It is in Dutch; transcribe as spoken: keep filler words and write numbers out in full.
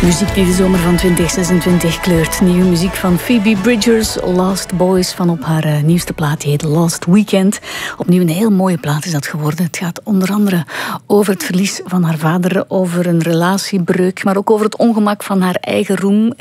Muziek die de zomer van twintig zesentwintig kleurt. Nieuwe muziek van Phoebe Bridgers, Lost Boys, van op haar uh, nieuwste plaat, die heet Lost Weekend. Opnieuw een heel mooie plaat is dat geworden. Het gaat onder andere over het verlies van haar vader, over een relatiebreuk, maar ook over het ongemak van haar eigen roem.